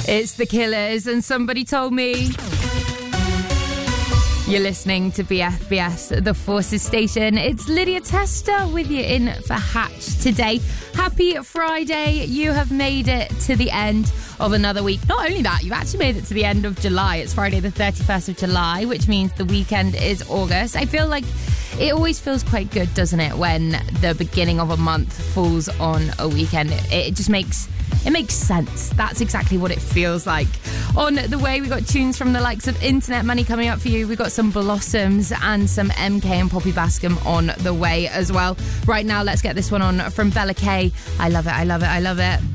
It's The Killers and Somebody Told Me. You're listening to BFBS, the Forces Station. It's Lydia Tester with you in for Hatch today. Happy Friday. You have made it to the end of another week. Not only that, you've actually made it to the end of July. It's Friday the 31st of July, which means the weekend is August. I feel like it always feels quite good, doesn't it, when the beginning of a month falls on a weekend. It just makes sense. That's exactly what it feels like. On the way, we got tunes from the likes of Internet Money coming up for you. We've got some Blossoms and some MK and Poppy Bascom on the way as well. Right now, let's get this one on from Bella K. I love it, I love it, I love it.